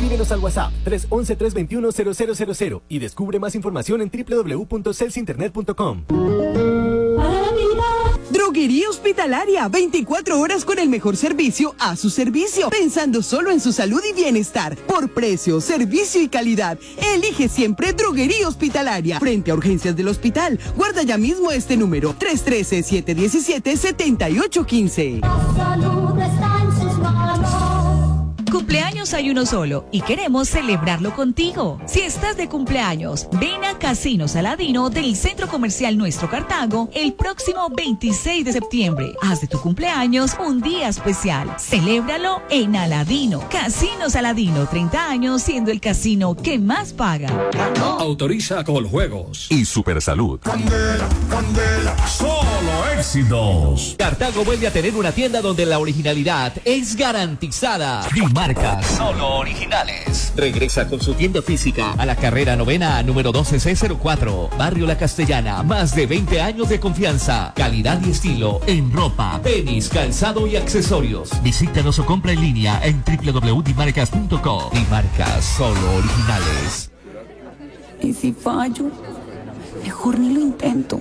Escríbenos al WhatsApp 311-321-0000 y descubre más información en www.celsinternet.com. Droguería Hospitalaria, 24 horas con el mejor servicio a su servicio, pensando solo en su salud y bienestar. Por precio, servicio y calidad, elige siempre Droguería Hospitalaria. Frente a urgencias del hospital, guarda ya mismo este número, 313-717-7815. La salud está en sus manos. Cumpleaños hay uno solo y queremos celebrarlo contigo. Si estás de cumpleaños, ven a Casino Saladino del Centro Comercial Nuestro Cartago el próximo 26 de septiembre. Haz de tu cumpleaños un día especial. Celébralo en Aladino. Casino Saladino, 30 años siendo el casino que más paga. Autoriza Coljuegos y Supersalud. Candela, candela, solo éxitos. Cartago vuelve a tener una tienda donde la originalidad es garantizada. Marcas solo originales. Regresa con su tienda física a la carrera 9ª, número 12C04, Barrio La Castellana. Más de 20 años de confianza, calidad y estilo en ropa, tenis, calzado y accesorios. Visítanos o compra en línea en www.dimarcas.com. Dimarcas solo originales. ¿Y si fallo? Mejor ni lo intento.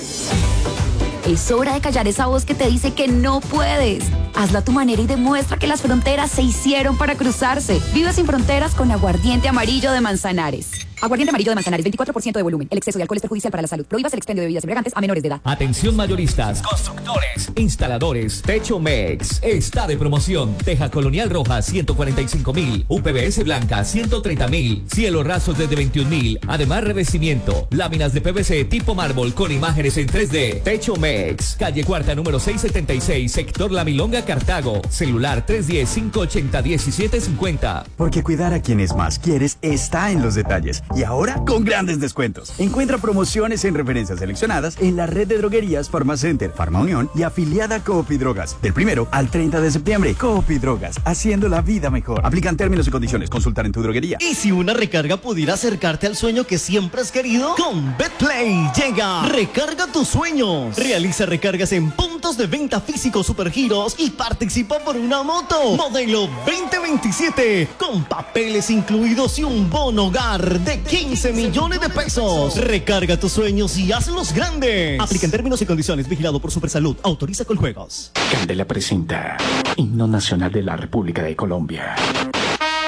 Es hora de callar esa voz que te dice que no puedes. Hazlo a tu manera y demuestra que las fronteras se hicieron para cruzarse. Vive sin fronteras con Aguardiente Amarillo de Manzanares. Aguardiente Amarillo de Manzanares, 24% de volumen. El exceso de alcohol es perjudicial para la salud. Prohíbas el expendio de bebidas embriagantes a menores de edad. Atención mayoristas, constructores, instaladores. Techo Mex está de promoción. Teja Colonial Roja, 145,000. UPVS Blanca, 130,000. Cielo rasos desde 21,000. Además, revestimiento. Láminas de PVC tipo mármol con imágenes en 3D. Techo Mex. Calle Cuarta, número 676. Sector La Milonga, Cartago. Celular 310-580-1750. Porque cuidar a quienes más quieres está en los detalles. Y ahora con grandes descuentos. Encuentra promociones en referencias seleccionadas en la red de droguerías Farmacenter, Farma Unión y afiliada Coop y Drogas. Del 1 al 30 de septiembre, Coop y Drogas, haciendo la vida mejor. Aplican términos y condiciones. Consultar en tu droguería. ¿Y si una recarga pudiera acercarte al sueño que siempre has querido? Con BetPlay llega Recarga tus sueños. Realiza recargas en puntos de venta físicos Supergiros y participa por una moto modelo 2027 con papeles incluidos y un bono hogar de 15 millones de pesos. Recarga tus sueños y hazlos grandes. Aplica en términos y condiciones. Vigilado por Supersalud. Autoriza Coljuegos. Candela presenta Himno Nacional de la República de Colombia.